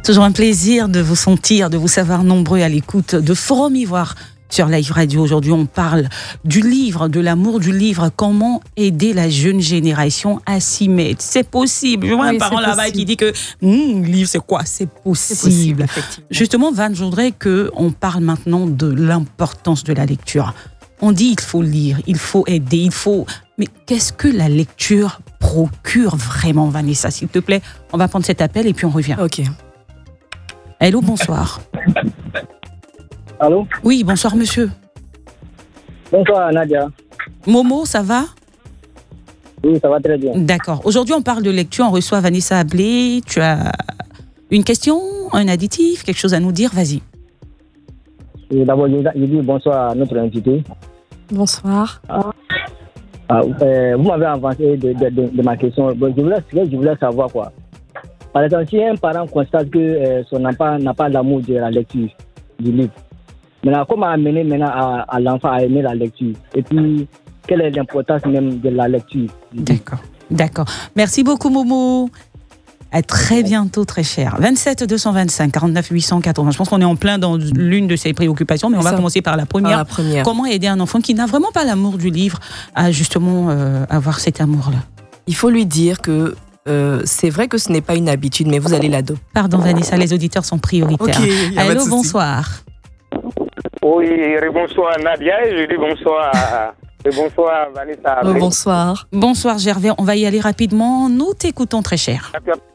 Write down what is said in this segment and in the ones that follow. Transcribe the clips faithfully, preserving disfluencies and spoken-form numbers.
Toujours un plaisir de vous sentir, de vous savoir nombreux à l'écoute de Forum Ivoire sur Live Radio. Aujourd'hui, on parle du livre, de l'amour du livre. Comment aider la jeune génération à s'y mettre? C'est possible. Je vois oui, un parent là-bas qui dit que hm, livre, c'est quoi? C'est possible. C'est possible Justement, Van, je voudrais qu'on parle maintenant de l'importance de la lecture. On dit il faut lire, il faut aider, il faut... Mais qu'est-ce que la lecture procure vraiment, Vanessa? S'il te plaît, on va prendre cet appel et puis on revient. Ok. Hello, bonsoir. Allô? Oui, bonsoir monsieur. Bonsoir Nadia. Momo, ça va? Oui, ça va très bien. D'accord. Aujourd'hui, on parle de lecture. On reçoit Vanessa Ablé. Tu as une question, un additif, quelque chose à nous dire? Vas-y. Et d'abord, je dis bonsoir à notre invité. Bonsoir. Ah, ah, euh, vous m'avez avancé de, de, de, de ma question. Bon, je, voulais, je voulais savoir quoi. Par exemple, si un parent constate que euh, son enfant n'a pas l'amour de la lecture du livre, maintenant, comment amener maintenant à, à l'enfant à aimer la lecture? Et puis, quelle est l'importance même de la lecture? D'accord, d'accord. Merci beaucoup, Momo. À très bientôt, très cher. vingt-sept deux cent vingt-cinq quarante-neuf huit cent quatre-vingts. Je pense qu'on est en plein dans l'une de ces préoccupations, mais on va Ça. commencer par la première. Ah, la première. Comment aider un enfant qui n'a vraiment pas l'amour du livre à justement euh, avoir cet amour-là? Il faut lui dire que Euh, c'est vrai que ce n'est pas une habitude, mais vous allez l'adopter. Pardon Vanessa, les auditeurs sont prioritaires. Okay, allô, bonsoir. Oui, bonsoir Nadia, et je dis bonsoir, et bonsoir Vanessa. Oh, bonsoir. Bonsoir Gervais, on va y aller rapidement. Nous t'écoutons très cher.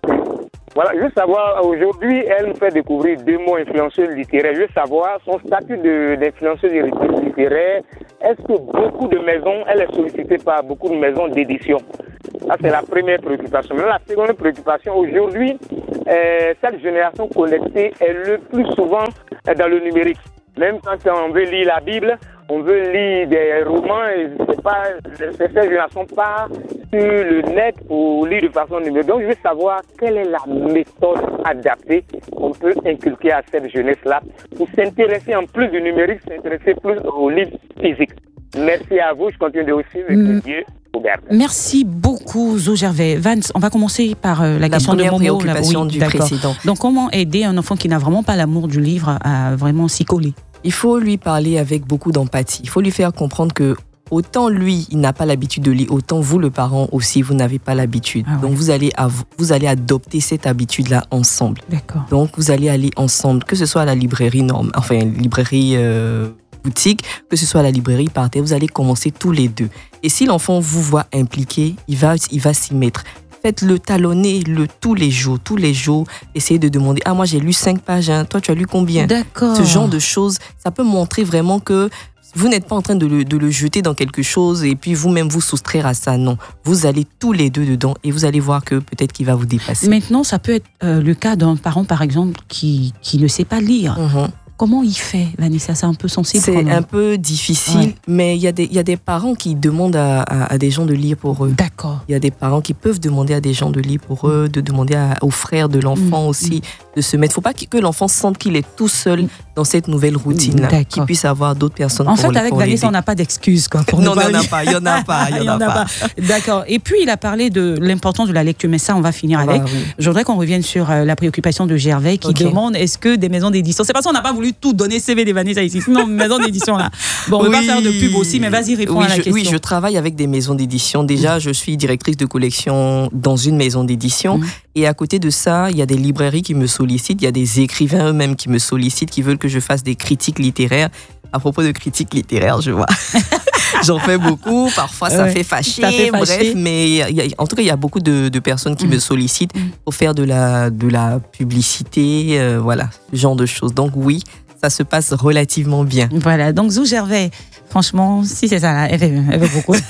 Voilà, je veux savoir, aujourd'hui, elle nous fait découvrir deux mots influenceuses littéraires. Je veux savoir son statut de, d'influenceuse littéraire. Est-ce que beaucoup de maisons, elle est sollicitée par beaucoup de maisons d'édition? Ça, c'est la première préoccupation. Mais la seconde préoccupation, aujourd'hui, euh, cette génération connectée est le plus souvent dans le numérique. Même quand on veut lire la Bible, on veut lire des romans, et c'est pas, cette génération pas sur le net pour lire de façon numérique. Donc, je veux savoir quelle est la méthode adaptée qu'on peut inculquer à cette jeunesse-là pour s'intéresser en plus du numérique, s'intéresser plus aux livres physiques. Merci à vous, je continue de vous suivre avec mmh. Dieu. Merci beaucoup, Zo Gervais. Vance, on va commencer par euh, la, la question de Momo. La préoccupation oui, du d'accord. précédent. Donc, comment aider un enfant qui n'a vraiment pas l'amour du livre à vraiment s'y coller? Il faut lui parler avec beaucoup d'empathie. Il faut lui faire comprendre que autant lui, il n'a pas l'habitude de lire, autant vous, le parent aussi, vous n'avez pas l'habitude. Ah ouais. Donc, vous allez, av- vous allez adopter cette habitude-là ensemble. D'accord. Donc, vous allez aller ensemble, que ce soit à la librairie norme, enfin, librairie euh, boutique, que ce soit à la librairie par terre, vous allez commencer tous les deux. Et si l'enfant vous voit impliqué, il va, il va s'y mettre. Faites-le talonner le, tous les jours, tous les jours. Essayez de demander, ah moi j'ai lu cinq pages, hein. Toi tu as lu combien? D'accord. Ce genre de choses, ça peut montrer vraiment que vous n'êtes pas en train de le, de le jeter dans quelque chose et puis vous-même vous soustraire à ça. Non, vous allez tous les deux dedans et vous allez voir que peut-être qu'il va vous dépasser. Maintenant, ça peut être euh, le cas d'un parent, par exemple, qui, qui ne sait pas lire. Mm-hmm. Comment il fait, Vanessa? C'est un peu sensible. C'est un peu difficile, ouais. mais il y a des, il y a des parents qui demandent à, à, à des gens de lire pour eux. D'accord. Il y a des parents qui peuvent demander à des gens de lire pour eux, de demander à, aux frères de l'enfant mmh. aussi de se mettre. Il ne faut pas que l'enfant sente qu'il est tout seul dans cette nouvelle routine-là, qu'il puisse avoir d'autres personnes en pour fait, avec pour Vanessa, on n'a pas d'excuses. Quoi, pour non, il n'y en a pas, il n'y en a pas. Il y en a pas. D'accord. Et puis, il a parlé de l'importance de la lecture, mais ça, on va finir avec. Ah, oui. Je voudrais qu'on revienne sur euh, la préoccupation de Gervais qui okay. demande est-ce que des maisons d'édition... C'est parce qu'on n'a pas voulu tout donner C V des Vanessa ici. Non, maison d'édition là. Bon, on ne oui. va pas faire de pub aussi, mais vas-y, réponds oui, à la je, question. Oui, je travaille avec des maisons d'édition. Déjà, je suis directrice de collection dans une maison d'édition. Mmh. Et à côté de ça, il y a des librairies qui me sollicitent. Il y a des écrivains eux-mêmes qui me sollicitent, qui veulent que je fasse des critiques littéraires. À propos de critiques littéraires, je vois. J'en fais beaucoup. Parfois, ça, ouais, fait, fâcher, ça fait fâcher. Bref, mais il y a, en tout cas, il y a beaucoup de, de personnes qui mmh. me sollicitent pour faire de la, de la publicité, euh, voilà, ce genre de choses. Donc oui, ça se passe relativement bien. Voilà, donc Zou Gervais, franchement, si c'est ça, là, elle fait, elle fait beaucoup.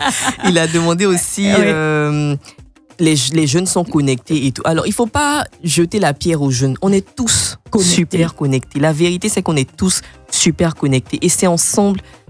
Il a demandé aussi... Oui. Euh, Les, les jeunes sont connectés et tout. Alors, il ne faut pas jeter la pierre aux jeunes. On est tous connectés. super connectés. La vérité, c'est qu'on est tous super connectés. Et c'est ensemble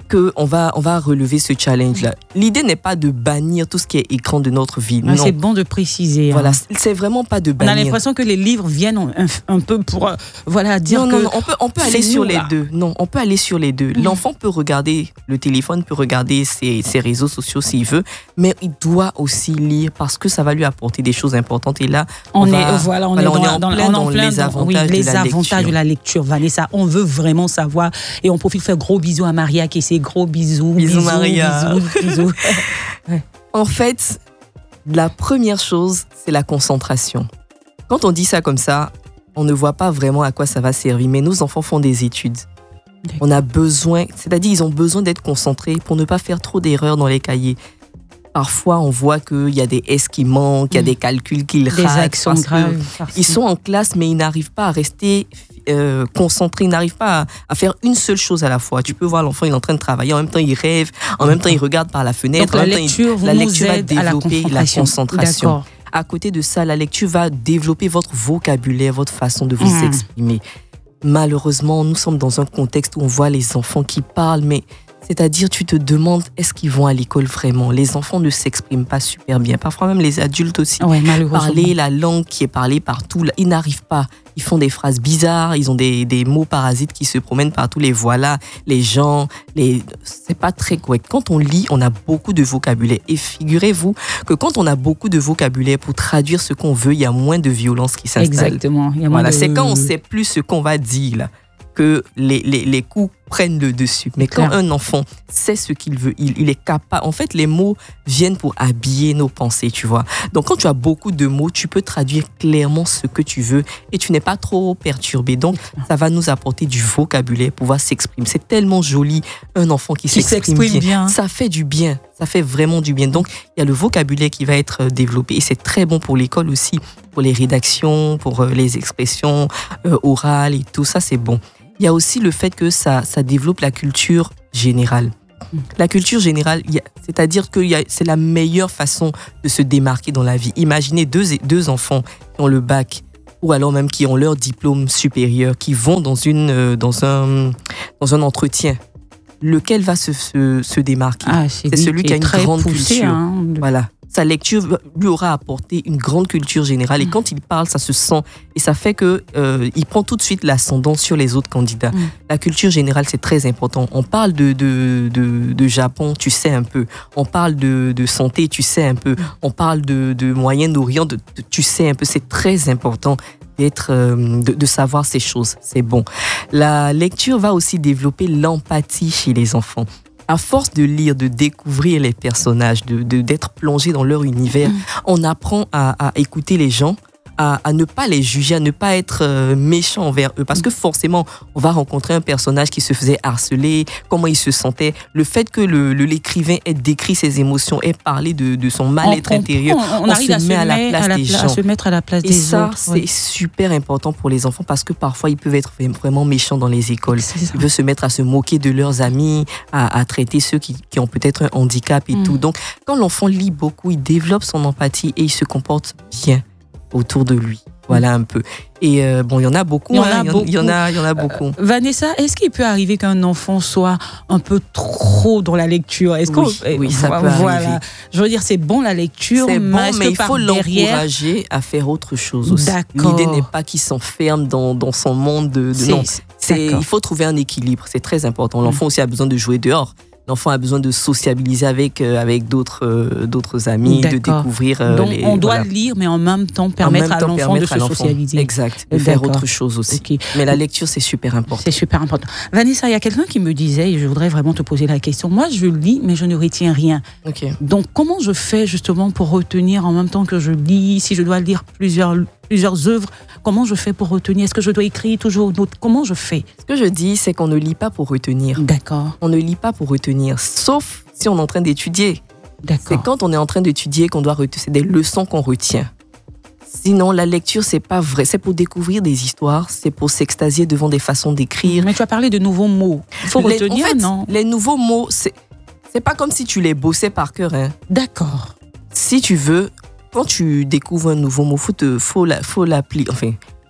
qu'on va, on va relever ce challenge-là. L'idée n'est pas de bannir tout ce qui est écran de notre vie. Ah, non. C'est bon de préciser. Voilà, hein. c'est vraiment pas de bannir. On a l'impression que les livres viennent un, un peu pour euh, voilà, dire non, que... Non, non, on peut, on peut aller nous, sur les là. deux. Non, on peut aller sur les deux. Mmh. L'enfant peut regarder le téléphone, peut regarder ses, ses réseaux sociaux s'il veut, mais il doit aussi lire parce que ça va lui apporter des choses importantes. Et là, on, on va, est, voilà, on voilà, est, dans, on est en dans, plein dans, dans plein les dans, avantages, oui, de, les la avantages de la lecture. Vanessa, on veut vraiment savoir. Et on profite faire gros bisous à Maria qui c'est gros bisous. Bisous, bisous Maria. Bisous, bisous. Ouais. En fait, la première chose, c'est la concentration. Quand on dit ça comme ça, on ne voit pas vraiment à quoi ça va servir. Mais nos enfants font des études. D'accord. On a besoin, c'est-à-dire ils ont besoin d'être concentrés pour ne pas faire trop d'erreurs dans les cahiers. Parfois, on voit qu'il y a des S qui manquent, il y a des calculs qu'ils ratent. Des accents graves. Ils sont en classe, mais ils n'arrivent pas à rester euh, concentrés, ils n'arrivent pas à, à faire une seule chose à la fois. Tu peux voir l'enfant, il est en train de travailler, en même temps il rêve, en même temps il regarde par la fenêtre. Donc, la lecture, il, la lecture va développer la concentration. la concentration. D'accord. À côté de ça, la lecture va développer votre vocabulaire, votre façon de vous mmh. exprimer. Malheureusement, nous sommes dans un contexte où on voit les enfants qui parlent, mais c'est-à-dire, tu te demandes, est-ce qu'ils vont à l'école vraiment? Les enfants ne s'expriment pas super bien. Parfois même les adultes aussi. Ouais, malheureusement. Parler la langue qui est parlée partout, ils n'arrivent pas. Ils font des phrases bizarres, ils ont des, des mots parasites qui se promènent partout. Les voilà, les gens, les... c'est pas très correct. Quand on lit, on a beaucoup de vocabulaire. Et figurez-vous que quand on a beaucoup de vocabulaire pour traduire ce qu'on veut, il y a moins de violence qui s'installe. Exactement. Il y a moins voilà, de... c'est quand on ne sait plus ce qu'on va dire là, que les, les, les coups prennent le dessus. Mais quand un enfant sait ce qu'il veut, il, il est capable... En fait, les mots viennent pour habiller nos pensées, tu vois. Donc, quand tu as beaucoup de mots, tu peux traduire clairement ce que tu veux et tu n'es pas trop perturbé. Donc, ça va nous apporter du vocabulaire pour pouvoir s'exprimer. C'est tellement joli, un enfant qui, qui s'exprime bien. bien. Ça fait du bien. Ça fait vraiment du bien. Donc, il y a le vocabulaire qui va être développé et c'est très bon pour l'école aussi, pour les rédactions, pour les expressions euh, orales et tout ça, c'est bon. Il y a aussi le fait que ça, ça développe la culture générale. La culture générale, il y a, c'est-à-dire que il y a, c'est la meilleure façon de se démarquer dans la vie. Imaginez deux, deux enfants qui ont le bac ou alors même qui ont leur diplôme supérieur, qui vont dans, une, dans, un, dans un entretien. Lequel va se, se, se démarquer? Ah, c'est, c'est celui qui a une grande poussé, culture. Hein, de... Voilà. Sa lecture lui aura apporté une grande culture générale. Et mmh. quand il parle, ça se sent. Et ça fait qu'il euh, prend tout de suite l'ascendant sur les autres candidats. Mmh. La culture générale, c'est très important. On parle de, de, de, de Japon, tu sais un peu. On parle de, de santé, tu sais un peu. Mmh. On parle de, de Moyen-Orient, de, de, tu sais un peu. C'est très important d'être, euh, de, de savoir ces choses. C'est bon. La lecture va aussi développer l'empathie chez les enfants. À force de lire, de découvrir les personnages, de, de, d'être plongé dans leur univers, mmh. on apprend à, à écouter les gens, à, à ne pas les juger, à ne pas être euh, méchant envers eux. Parce que forcément, on va rencontrer un personnage qui se faisait harceler, comment il se sentait. Le fait que le, le, l'écrivain ait décrit ses émotions, ait parlé de, de son mal-être on, intérieur, on, on, on arrive se met à la place à la des pla- gens. À se mettre à la place Et des ça, autres. c'est oui. super important pour les enfants parce que parfois, ils peuvent être vraiment méchants dans les écoles. Ils peuvent se mettre à se moquer de leurs amis, à, à traiter ceux qui, qui ont peut-être un handicap et mmh. tout. Donc, quand l'enfant lit beaucoup, il développe son empathie et il se comporte bien autour de lui. Voilà un peu. Et euh, bon, il y en a beaucoup. Il y en a, hein, beaucoup. Il y en a, il y en a beaucoup. Euh, Vanessa, est-ce qu'il peut arriver qu'un enfant soit un peu trop dans la lecture? Est-ce oui, qu'on, oui, ça peut voilà. arriver. Je veux dire, c'est bon la lecture, c'est bon, mais, mais il faut derrière... l'encourager à faire autre chose aussi. D'accord. L'idée n'est pas qu'il s'enferme dans, dans son monde de, de c'est, non. C'est, il faut trouver un équilibre. C'est très important. L'enfant mmh. aussi a besoin de jouer dehors. L'enfant a besoin de sociabiliser avec, euh, avec d'autres, euh, d'autres amis, D'accord. de découvrir euh, Donc, les, on doit voilà. lire, mais en même temps permettre même temps, à l'enfant permettre de à se l'enfant. socialiser. Exact, de faire autre chose aussi. Okay. Mais la lecture, c'est super important. C'est super important. Vanessa, il y a quelqu'un qui me disait, et je voudrais vraiment te poser la question, moi je lis, mais je ne retiens rien. Okay. Donc comment je fais justement pour retenir en même temps que je lis, si je dois lire plusieurs, plusieurs œuvres, comment je fais pour retenir? Est-ce que je dois écrire toujours une autre? Comment je fais? Ce que je dis, c'est qu'on ne lit pas pour retenir. D'accord. On ne lit pas pour retenir, sauf si on est en train d'étudier. D'accord. C'est quand on est en train d'étudier qu'on doit retenir. C'est des leçons qu'on retient. Sinon, la lecture, c'est pas vrai. C'est pour découvrir des histoires, c'est pour s'extasier devant des façons d'écrire. Mais tu as parlé de nouveaux mots. Il faut les, retenir, en fait, non? Les nouveaux mots, c'est, c'est pas comme si tu les bossais par cœur. Hein. D'accord. Si tu veux, quand tu découvres un nouveau mot, faut te, faut la, faut l'appliquer. Enfin,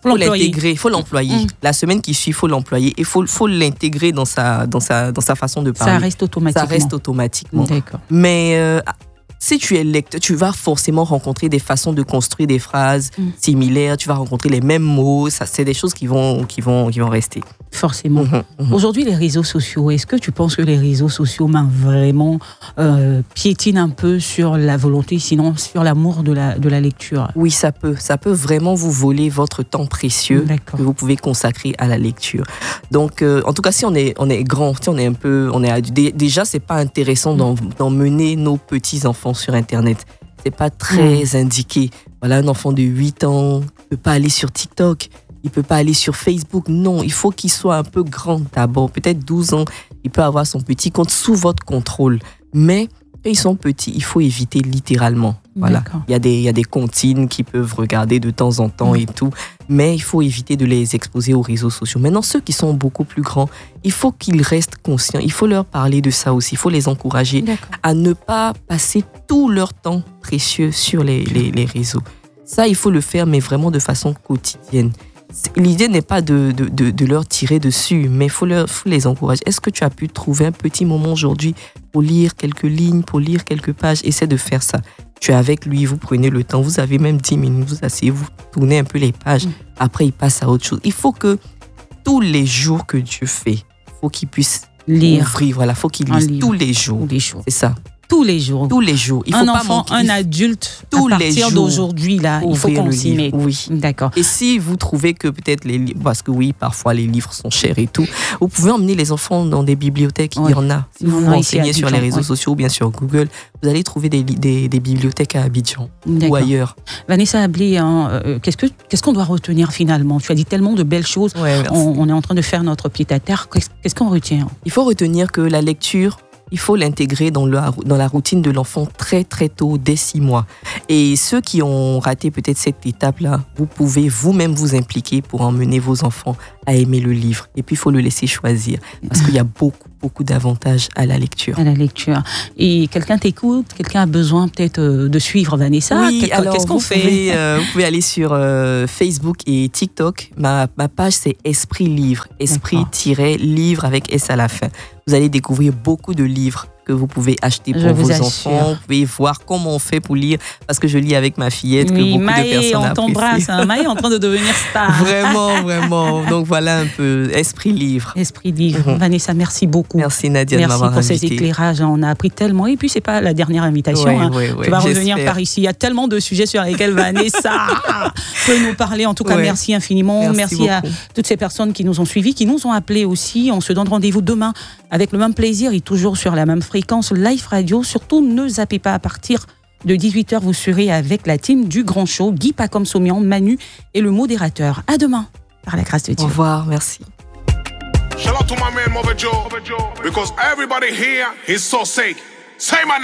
faut l'intégrer, il faut l'employer. Mmh. La semaine qui suit, il faut l'employer. Il faut, faut l'intégrer dans sa, dans, sa, dans sa façon de parler. Ça reste automatiquement. Ça reste automatiquement. D'accord. Mais euh, si tu es lecteur, tu vas forcément rencontrer des façons de construire des phrases mmh. similaires. Tu vas rencontrer les mêmes mots. Ça, c'est des choses qui vont, qui vont, qui vont rester. Forcément. Mmh, mmh. Aujourd'hui, les réseaux sociaux, est-ce que tu penses que les réseaux sociaux ben, vraiment euh, piétinent un peu sur la volonté, sinon sur l'amour de la, de la lecture? Oui, ça peut. Ça peut vraiment vous voler votre temps précieux D'accord. que vous pouvez consacrer à la lecture. Donc, euh, en tout cas, si on est, on est grand, si on est un peu, on est déjà, c'est pas intéressant mmh. d'emmener nos petits enfants sur Internet. C'est pas très mmh. indiqué. Voilà, un enfant de huit ans ne peut pas aller sur TikTok. Il ne peut pas aller sur Facebook. Non, il faut qu'il soit un peu grand d'abord. Peut-être douze ans, il peut avoir son petit compte sous votre contrôle. Mais quand ils sont petits, il faut éviter littéralement. Voilà. Il y a des, il y a des comptines qui peuvent regarder de temps en temps mmh. et tout. Mais il faut éviter de les exposer aux réseaux sociaux. Maintenant, ceux qui sont beaucoup plus grands, il faut qu'ils restent conscients. Il faut leur parler de ça aussi. Il faut les encourager D'accord. à ne pas passer tout leur temps précieux sur les, les, les réseaux. Ça, il faut le faire, mais vraiment de façon quotidienne. L'idée n'est pas de, de, de, de leur tirer dessus, mais il faut, faut les encourager. Est-ce que tu as pu trouver un petit moment aujourd'hui pour lire quelques lignes, pour lire quelques pages? Essaie de faire ça. Tu es avec lui, vous prenez le temps, vous avez même dix minutes, vous asseyez, vous tournez un peu les pages. Après, il passe à autre chose. Il faut que tous les jours que Dieu fait, il faut qu'il puisse lire. Ouvrir. Voilà, il faut qu'il lise tous les jours. Tous les jours. C'est ça. Tous les jours. Tous les jours. Il faut un pas enfant, manquer. un adulte, tous à partir d'aujourd'hui, là, il faut qu'on s'y mette. Oui. D'accord. Et si vous trouvez que peut-être les livres, parce que oui, parfois les livres sont chers et tout, vous pouvez emmener les enfants dans des bibliothèques. Oui. Il y en a. Si vous vous renseignez sur les réseaux oui. sociaux ou bien sur Google, vous allez trouver des, des, des bibliothèques à Abidjan D'accord. ou ailleurs. Vanessa Ablé, hein, euh, qu'est-ce, que, qu'est-ce qu'on doit retenir finalement? Tu as dit tellement de belles choses. Ouais, on, on est en train de faire notre pied à terre. Qu'est-ce, qu'est-ce qu'on retient? Il faut retenir que la lecture, il faut l'intégrer dans la, dans la routine de l'enfant très très tôt, dès six mois. Et ceux qui ont raté peut-être cette étape-là, vous pouvez vous-même vous impliquer pour emmener vos enfants à aimer le livre. Et puis, il faut le laisser choisir. Parce qu'il y a beaucoup, beaucoup d'avantages à la lecture. À la lecture. Et quelqu'un t'écoute, quelqu'un a besoin peut-être de suivre Vanessa. Oui, Quelque, alors qu'est-ce qu'on vous fait pouvez, euh, Vous pouvez aller sur euh, Facebook et TikTok. Ma, ma page, c'est Esprit Livre. Esprit-livre avec S à la fin. Vous allez découvrir beaucoup de livres que vous pouvez acheter pour je vos vous enfants. Vous pouvez voir comment on fait pour lire, parce que je lis avec ma fillette, oui, que beaucoup Maë, de personnes on t'embrasse, hein. Maë est en train de devenir star. Vraiment, vraiment. Donc voilà un peu, Esprit Livre. Esprit Livre. Mm-hmm. Vanessa, merci beaucoup. Merci Nadia merci de m'avoir invité. Merci pour ces éclairages, on a appris tellement. Et puis c'est pas la dernière invitation. Oui, hein. oui, oui, tu vas j'espère. revenir par ici. Il y a tellement de sujets sur lesquels Vanessa peut nous parler. En tout cas, oui. merci infiniment. Merci, merci à toutes ces personnes qui nous ont suivis, qui nous ont appelés aussi. On se donne rendez-vous demain avec le même plaisir et toujours sur la même fréquence Live Radio. Surtout, ne zappez pas, à partir de dix-huit heures, vous serez avec la team du Grand Show, Guy Pacom-Somian, Manu et le modérateur. À demain, par la grâce de Dieu. Au revoir, merci. Shout out to my man Mother Joe, because everybody here is so sick. Say my name.